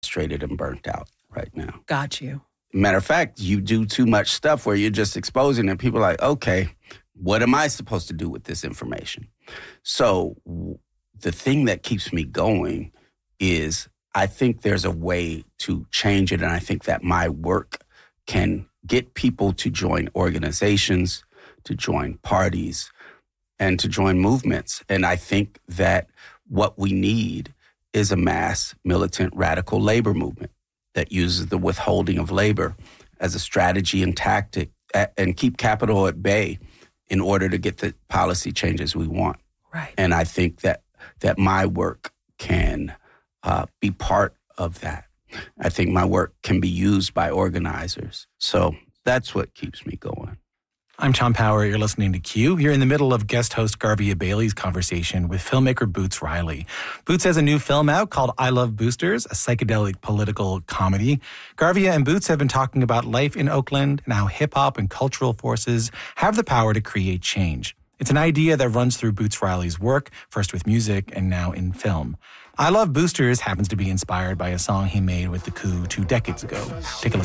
frustrated and burnt out right now. Got you. Matter of fact, you do too much stuff where you're just exposing and people are like, okay, what am I supposed to do with this information? So the thing that keeps me going is I think there's a way to change it. And I think that my work can get people to join organizations, to join parties, and to join movements. And I think that what we need is a mass militant radical labor movement that uses the withholding of labor as a strategy and tactic and keep capital at bay in order to get the policy changes we want. Right. And I think that my work can be part of that. I think my work can be used by organizers. So that's what keeps me going. I'm Tom Power. You're listening to Q. You're in the middle of guest host Garvia Bailey's conversation with filmmaker Boots Riley. Boots has a new film out called I Love Boosters, a psychedelic political comedy. Garvia and Boots have been talking about life in Oakland and how hip-hop and cultural forces have the power to create change. It's an idea that runs through Boots Riley's work, first with music and now in film. I Love Boosters happens to be inspired by a song he made with The Coup 2 decades ago. Take a listen.